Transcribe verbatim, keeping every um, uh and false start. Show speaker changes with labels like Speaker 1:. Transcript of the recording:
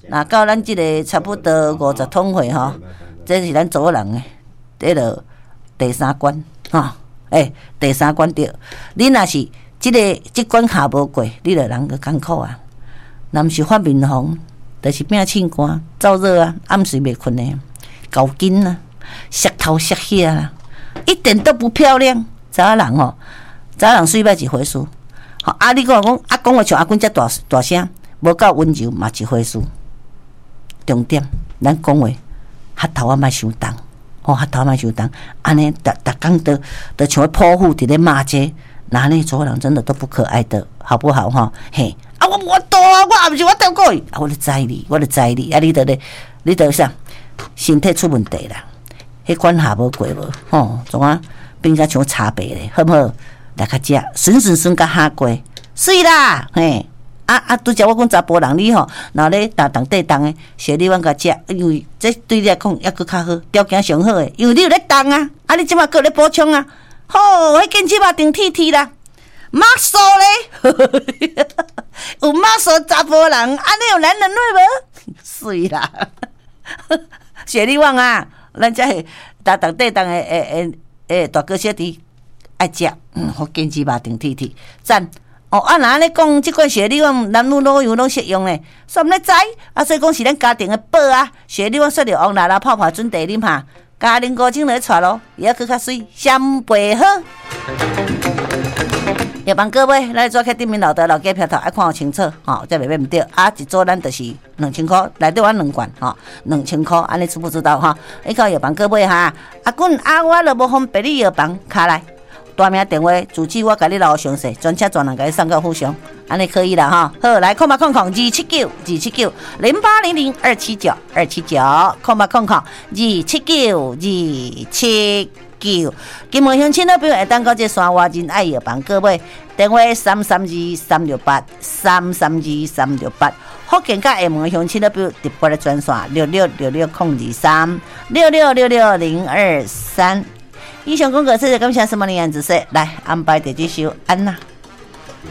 Speaker 1: 那到咱即个差不多五十通会吼，这是咱组人诶，这个第三关吼，诶、欸，第三关着，你若是即、这个即关卡无过，你着人个艰苦啊。若毋是发面红，就是变凊寒、燥热啊，暗时袂困诶，高筋啊，舌头舌血啦，一点都不漂亮。查人吼，查人水歹一回事。好啊，你讲讲啊，讲话像阿君遮大大声，无够温柔嘛一回事。重点，咱讲话舌头啊，莫伤重，哦，舌头莫伤重，安尼逐逐工都都像泼妇伫咧骂街，那那做人真的都不可爱的，好不好哈？嘿，啊我我多啊，我也不是我掉过去，啊我咧知你，我咧知你，啊你得咧，你得啥？身体出问题啦，迄管下无过无？吼，怎啊变甲像茶白咧，好不好？来较食，顺顺顺甲下过，水啦，嘿。啊啊！拄则我讲查甫人你吼，然后咧打当地当诶，小李阮甲食，因为这对你来讲抑佫较好，条件上好诶，因为你有咧当啊，啊你即马佫咧补充啊，吼、哦，迄根筋肉顶铁铁啦，马素咧，有马素查甫人，安尼有男人味无？水啦，小李阮啊，咱遮是打当地当诶诶诶诶大哥小弟爱食，嗯，迄根筋肉顶铁铁，赞。哦，啊，若安尼讲，即款雪里旺男女老幼拢适用咧，煞毋咧知，啊，所以讲是咱家庭的宝啊。雪里旺说着王奶奶泡泡准茶啉下，家庭高精来带咯，伊还佫较水，相陪好。夜班各位，来做客顶面老的老家票头，爱看好清楚，吼、哦，才袂买唔着。啊，一组咱就是两千块，内底我两罐，吼、哦，两千块，安尼知不知道哈？你看夜班各位哈，啊，滚啊，我就无方便你夜班卡来。大名电话，主机我甲你留详细，专车专人甲你送到府上，安尼可以啦哈。好，来空八空空二七九二七九零八零零二七九二七九空八空空二七九二七九。金门乡亲那边会当到这山外人爱药房各位，电话三三二三六八三三二三六八。福建甲厦门乡亲那边直播的专线六六六六空二三六六六六零二三。以上广告，谢谢感谢什么的样子说，来安排第几首安娜。